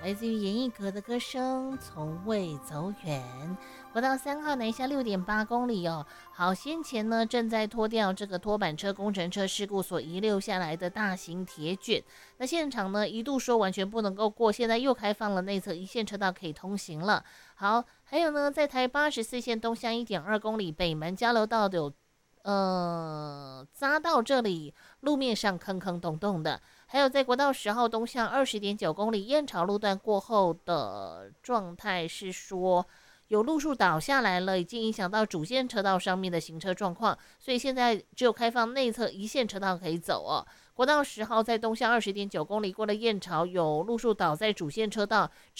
来自于严艺格的歌声从未走远。国道3号南下6.8公里哦。好，先前呢正在拖掉这个拖板车工程车事故所遗留下来的大型铁卷，那现场呢一度说完全不能够过，现在又开放了内侧一线车道可以通行了。好，还有呢，在台84线东向1.2公里北门交流道有匝道这里路面上坑坑洞洞的。还有在国道10号东向20.9公里燕巢路段过后的状态是说，有路树倒下来了，已经影响到主线车道上面的行车状况，所以现在只有开放内侧一线车道可以走哦。国道10号在东向20.9公里过了燕巢，有路树倒在主线车道。